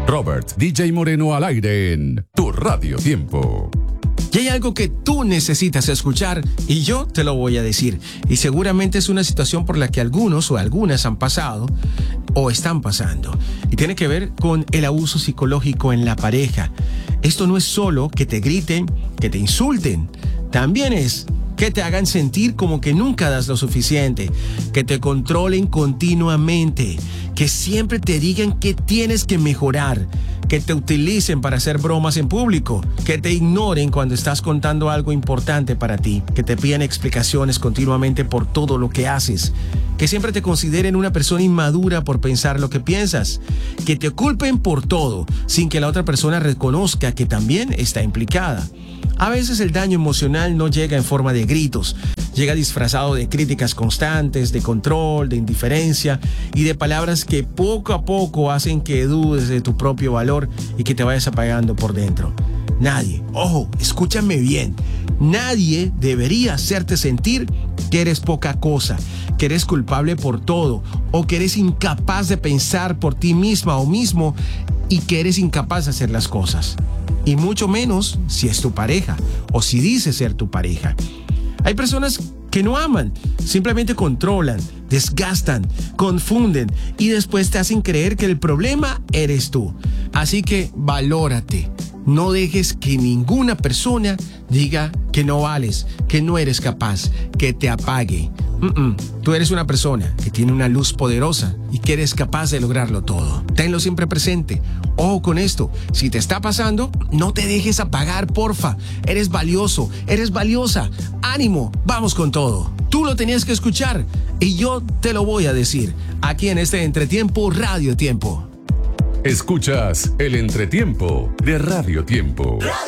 Robert DJ Moreno al aire en Tu Radio Tiempo. Y hay algo que tú necesitas escuchar y yo te lo voy a decir. Y seguramente es una situación por la que algunos o algunas han pasado o están pasando. Y tiene que ver con el abuso psicológico en la pareja. Esto no es solo que te griten, que te insulten. También es que te hagan sentir como que nunca das lo suficiente, que te controlen continuamente, que siempre te digan que tienes que mejorar, que te utilicen para hacer bromas en público, que te ignoren cuando estás contando algo importante para ti, que te pidan explicaciones continuamente por todo lo que haces, que siempre te consideren una persona inmadura por pensar lo que piensas, que te culpen por todo sin que la otra persona reconozca que también está implicada. A veces el daño emocional no llega en forma de gritos, llega disfrazado de críticas constantes, de control, de indiferencia y de palabras que poco a poco hacen que dudes de tu propio valor y que te vayas apagando por dentro. Nadie, ojo, escúchame bien, nadie debería hacerte sentir que eres poca cosa, que eres culpable por todo o que eres incapaz de pensar por ti misma o mismo y que eres incapaz de hacer las cosas. Y mucho menos si es tu pareja o si dice ser tu pareja. Hay personas que no aman, simplemente controlan, desgastan, confunden y después te hacen creer que el problema eres tú. Así que valórate. No dejes que ninguna persona diga que no vales, que no eres capaz, que te apague. Tú eres una persona que tiene una luz poderosa y que eres capaz de lograrlo todo. Tenlo siempre presente. Ojo con esto. Si te está pasando, no te dejes apagar, porfa. Eres valioso, eres valiosa. Ánimo, vamos con todo. Tú lo tenías que escuchar y yo te lo voy a decir aquí en este Entretiempo Radio Tiempo. Escuchas el Entretiempo de Radio Tiempo.